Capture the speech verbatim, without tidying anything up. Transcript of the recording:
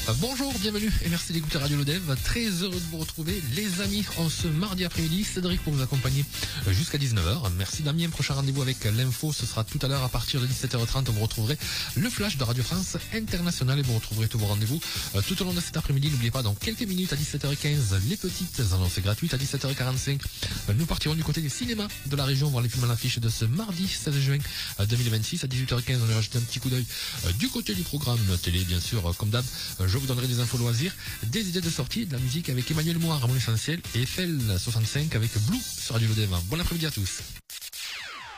Bonjour, bienvenue et merci d'écouter Radio Lodev. Très heureux de vous retrouver, les amis, en ce mardi après-midi. Cédric pour vous accompagner jusqu'à dix-neuf heures. Merci Damien. Prochain rendez-vous avec l'info, ce sera tout à l'heure à partir de dix-sept heures trente. Vous retrouverez le flash de Radio France Internationale et vous retrouverez tous vos rendez-vous euh, tout au long de cet après-midi. N'oubliez pas, dans quelques minutes à dix-sept heures quinze, les petites annonces gratuites. À dix-sept heures quarante-cinq, euh, nous partirons du côté des cinémas de la région voir les films à l'affiche de ce mardi seize juin deux mille vingt-six. À dix-huit heures quinze, on ira jeter un petit coup d'œil euh, du côté du programme télé, bien sûr, euh, comme d'hab. Euh, je vous donnerai des infos loisirs, des idées de sortie, de la musique avec Emmanuel Moir à mon essentiel et Eiffel soixante-cinq avec Blue sur Radio Lodev. Bon après-midi à tous.